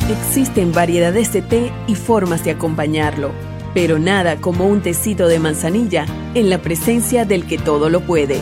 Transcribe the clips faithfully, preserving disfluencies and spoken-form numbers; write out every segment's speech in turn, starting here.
Existen variedades de té y formas de acompañarlo, pero nada como un tecito de manzanilla en la presencia del que todo lo puede.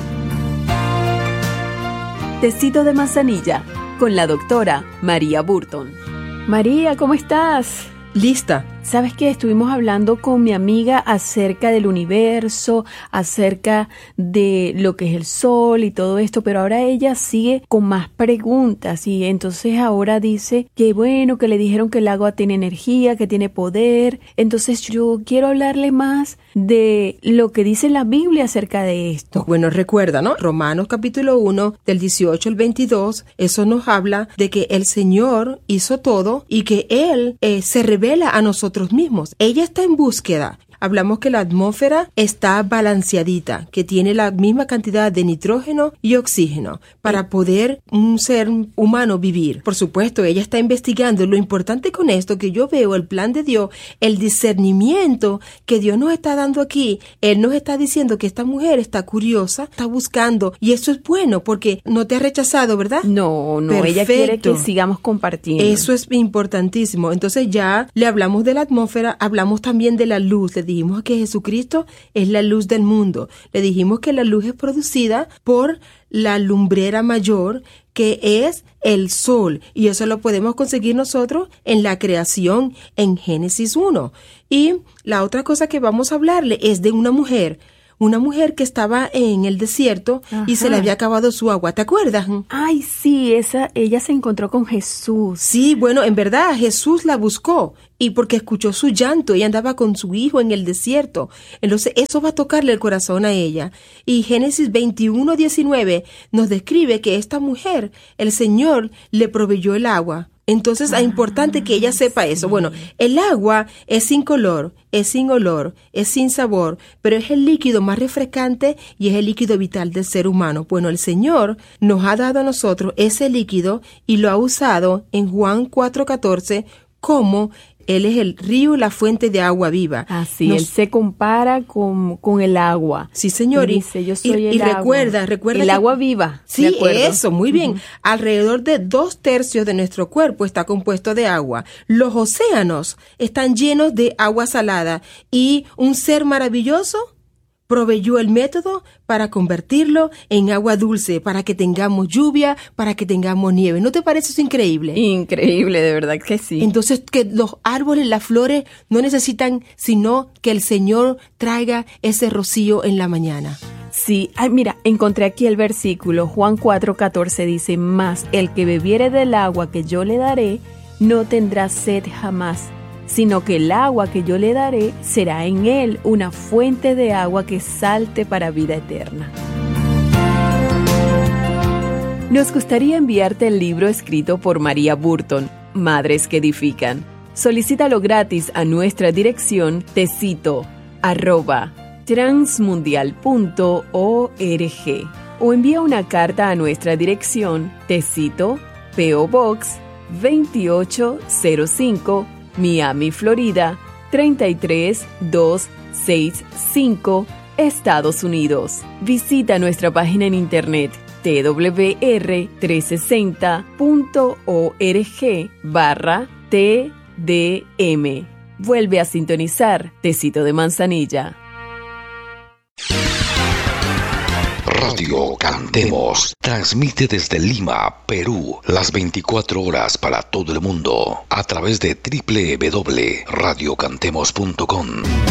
Tecito de manzanilla con la doctora María Burton. María, ¿cómo estás? Lista. ¿Sabes qué? Estuvimos hablando con mi amiga acerca del universo, acerca de lo que es el sol y todo esto, pero ahora ella sigue con más preguntas y entonces ahora dice que bueno, que le dijeron que el agua tiene energía, que tiene poder. Entonces yo quiero hablarle más de lo que dice la Biblia acerca de esto. Bueno, recuerda, ¿no? Romanos capítulo uno, del dieciocho al veintidós, eso nos habla de que el Señor hizo todo y que Él eh, se revela a nosotros mismos. Ella está en búsqueda. Hablamos que la atmósfera está balanceadita, que tiene la misma cantidad de nitrógeno y oxígeno para poder un ser humano vivir. Por supuesto, ella está investigando. Lo importante con esto que yo veo el plan de Dios, el discernimiento que Dios nos está dando aquí. Él nos está diciendo que esta mujer está curiosa, está buscando, y eso es bueno porque no te ha rechazado, ¿verdad? No, no, Perfecto. Ella quiere que sigamos compartiendo. Eso es importantísimo. Entonces ya le hablamos de la atmósfera, hablamos también de la luz. Le dijimos que Jesucristo es la luz del mundo. Le dijimos que la luz es producida por la lumbrera mayor, que es el sol, y eso lo podemos conseguir nosotros en la creación en Génesis uno. Y la otra cosa que vamos a hablarle es de una mujer, una mujer que estaba en el desierto. Ajá. Y se le había acabado su agua, ¿te acuerdas? Ay, sí, esa, ella se encontró con Jesús. Sí, bueno, en verdad Jesús la buscó y porque escuchó su llanto, ella andaba con su hijo en el desierto. Entonces eso va a tocarle el corazón a ella. Y Génesis veintiuno, diecinueve nos describe que esta mujer, el Señor le proveyó el agua. Entonces es importante que ella sepa eso. Bueno, el agua es sin color, es sin olor, es sin sabor, pero es el líquido más refrescante y es el líquido vital del ser humano. Bueno, el Señor nos ha dado a nosotros ese líquido y lo ha usado en Juan cuatro catorce como Él es el río, la fuente de agua viva. Así, Nos... Él se compara con, con el agua. Sí, señor. Y dice, yo soy y, el y agua. recuerda, recuerda. El que... agua viva. Sí, eso, muy bien. Uh-huh. Alrededor de dos tercios de nuestro cuerpo está compuesto de agua. Los océanos están llenos de agua salada y un ser maravilloso proveyó el método para convertirlo en agua dulce, para que tengamos lluvia, para que tengamos nieve. ¿No te parece eso increíble? Increíble, de verdad que sí. Entonces, que los árboles, las flores, no necesitan sino que el Señor traiga ese rocío en la mañana. Sí, ay, mira, encontré aquí el versículo. Juan cuatro catorce dice, mas el que bebiere del agua que yo le daré, no tendrá sed jamás, sino que el agua que yo le daré será en él una fuente de agua que salte para vida eterna. Nos gustaría enviarte el libro escrito por María Burton, Madres que Edifican. Solicítalo gratis a nuestra dirección tecito arroba transmundial punto org o envía una carta a nuestra dirección Tecito, P O Box veintiocho cero cinco, Miami, Florida, treinta y tres mil doscientos sesenta y cinco, Estados Unidos. Visita nuestra página en internet t w r trescientos sesenta punto org barra T D M. Vuelve a sintonizar Tecito de Manzanilla. Radio Cantemos transmite desde Lima, Perú, las veinticuatro horas para todo el mundo a través de doble u doble u doble u punto radio cantemos punto com.